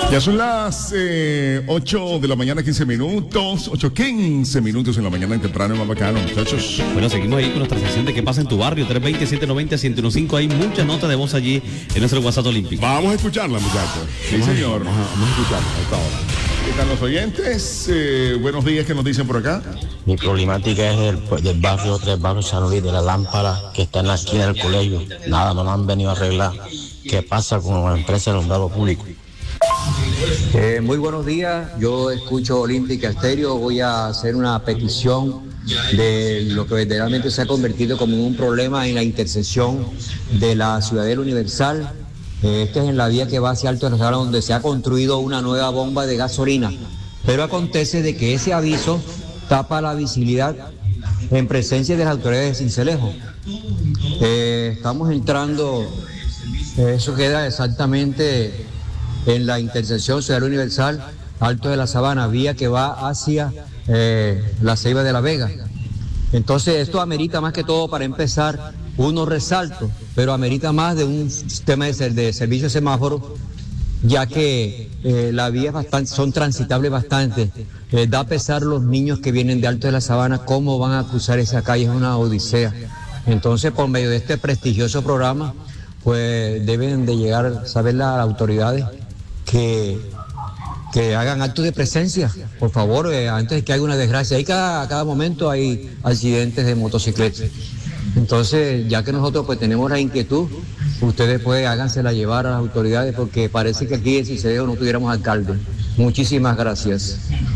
Ya son las 8 de la mañana, 15 minutos, 8:15 minutos en la mañana en temprano, más bacano, muchachos. Bueno, seguimos ahí con nuestra sección de qué pasa en tu barrio, 320-790-1015. Hay muchas notas de voz allí en nuestro WhatsApp olímpico. Vamos a escucharla, muchachos. Sí, señor. Vamos a escucharla a esta hora. ¿Qué tal los oyentes? Buenos días, ¿qué nos dicen por acá? Mi problemática es del barrio 3, barrio San Luis, de la lámpara que está en la esquina del colegio. Nada, no la han venido a arreglar. ¿Qué pasa con la empresa de alumbrado público? Muy buenos días, yo escucho Olímpica Estéreo, voy a hacer una petición de lo que verdaderamente se ha convertido como un problema en la intersección de la Ciudadela Universal. Este es en la vía que va hacia Alto de la Sabana, donde se ha construido una nueva bomba de gasolina, pero acontece de que ese aviso tapa la visibilidad en presencia de las autoridades de Sincelejo. Estamos entrando, eso queda exactamente en la intersección Ciudad Universal, Alto de la Sabana, vía que va hacia la Ceiba de la Vega. Entonces esto amerita más que todo, para empezar, unos resaltos, pero amerita más de un sistema de servicio de semáforos, ya que las vías son transitables bastante. Da pesar los niños que vienen de Alto de la Sabana, cómo van a cruzar esa calle, es una odisea. Entonces, por medio de este prestigioso programa, pues deben de llegar, saber las autoridades que hagan actos de presencia, por favor, antes de que haya una desgracia. Ahí a cada momento hay accidentes de motocicletas. Entonces, ya que nosotros pues tenemos la inquietud, ustedes pues hágansela llevar a las autoridades, porque parece que aquí en Sincelejo no tuviéramos alcalde. Muchísimas gracias.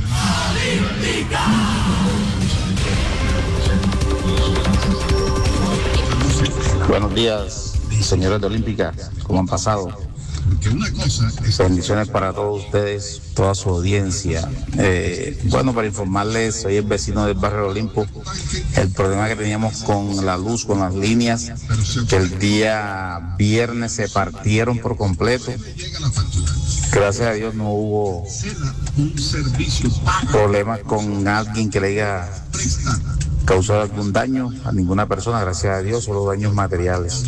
Buenos días, señores de Olímpica, ¿cómo han pasado? Bendiciones para todos ustedes, toda su audiencia. Bueno, para informarles, soy el vecino del barrio Olimpo. El problema que teníamos con la luz, con las líneas, que el día viernes se partieron por completo. Gracias a Dios no hubo problemas con alguien que le haya causado algún daño a ninguna persona, gracias a Dios, solo daños materiales.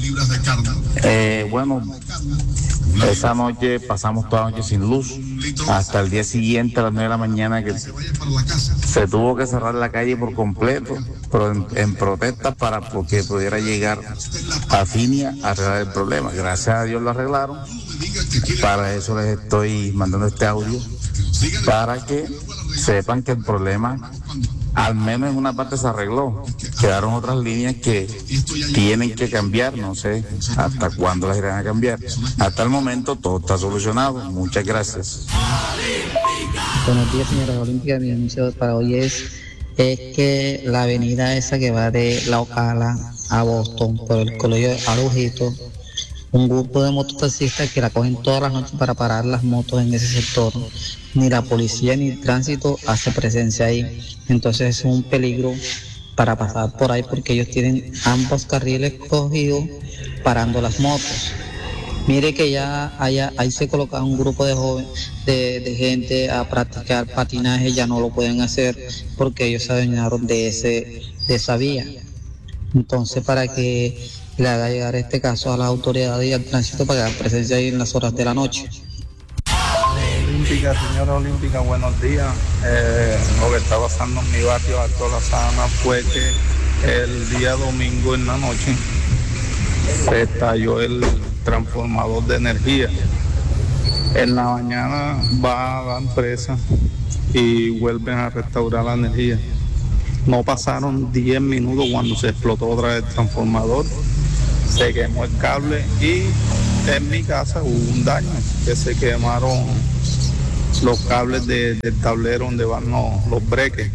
Bueno, esa noche pasamos toda la noche sin luz, hasta el día siguiente a las 9 de la mañana, que se tuvo que cerrar la calle por completo, pero en protesta porque pudiera llegar a Finia a arreglar el problema. Gracias a Dios lo arreglaron. Para eso les estoy mandando este audio, para que sepan que el problema al menos en una parte se arregló. Quedaron otras líneas que tienen que cambiar, no sé hasta cuándo las irán a cambiar. Hasta el momento todo está solucionado. Muchas gracias. Buenos días, señora Olímpica. Mi anuncio para hoy es que la avenida esa que va de La Ocala a Boston por el colegio de Arujito, un grupo de mototaxistas que la cogen todas las noches para parar las motos en ese sector. Ni la policía ni el tránsito hace presencia ahí. Entonces es un peligro para pasar por ahí, porque ellos tienen ambos carriles cogidos parando las motos. Mire que ya ahí se coloca un grupo de jóvenes, de gente a practicar patinaje, ya no lo pueden hacer porque ellos se adueñaron de esa vía. Entonces, para que le haga llegar este caso a las autoridades y al tránsito para que hagan presencia ahí en las horas de la noche. Olímpica, señora Olímpica, buenos días. Lo que está pasando en mi barrio Alto de la Sabana fue que el día domingo en la noche se estalló el transformador de energía. En la mañana va a la empresa y vuelven a restaurar la energía. No pasaron 10 minutos cuando se explotó otra vez el transformador, se quemó el cable y en mi casa hubo un daño, que se quemaron los cables del tablero donde van los breques.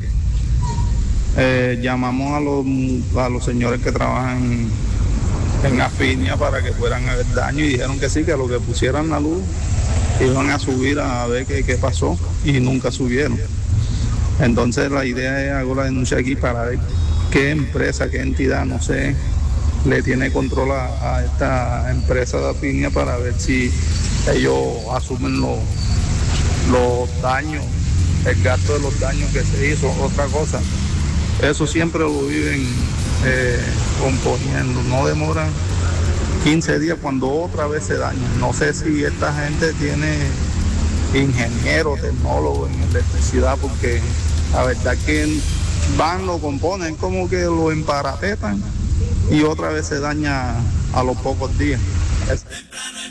Llamamos a los señores que trabajan en Afinia para que fueran a ver daño y dijeron que sí, que a lo que pusieran la luz iban a subir a ver qué pasó, y nunca subieron. Entonces la idea es, hago la denuncia aquí para ver qué empresa, qué entidad, no sé, le tiene control a esta empresa de Afinia, para ver si ellos asumen los daños, el gasto de los daños que se hizo. Otra cosa, eso siempre lo viven componiendo, no demoran 15 días cuando otra vez se daña. No sé si esta gente tiene ingeniero, tecnólogo en electricidad, porque la verdad que van, lo componen, como que lo emparapetan y otra vez se daña a los pocos días.